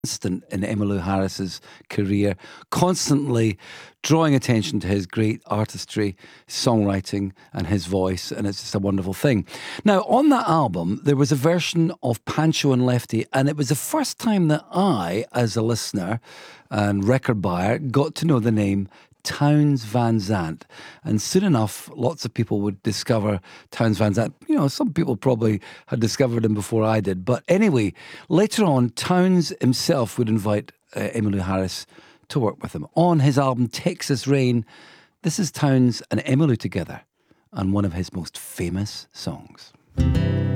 constant in Emmylou Harris's career, constantly drawing attention to his great artistry, songwriting, and his voice, and it's just a wonderful thing. Now, on that album, there was a version of Pancho and Lefty, and it was the first time that I, as a listener and record buyer, got to know the name Townes Van Zandt. And soon enough, lots of people would discover Townes Van Zandt. You know, some people probably had discovered him before I did. But anyway, later on, Townes himself would invite Emmylou Harris to work with him. On his album Texas Rain, this is Townes and Emmylou together on one of his most famous songs.